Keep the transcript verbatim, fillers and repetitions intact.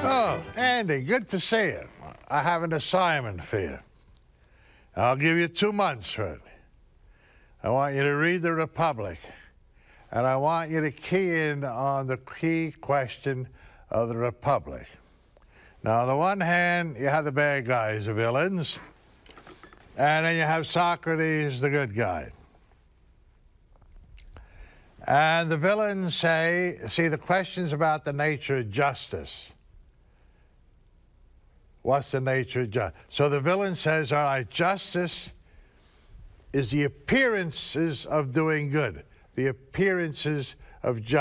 Oh, Andy, good to see you. I have an assignment for you. I'll give you two months for it. I want you to read the Republic, and I want you to key in on the key question of the Republic. Now, on the one hand, you have the bad guys, the villains, and then you have Socrates, the good guy. And the villains say, see, the question's about the nature of justice. What's the nature of justice? So the villain says, all right, justice is the appearances of doing good, the appearances of justice.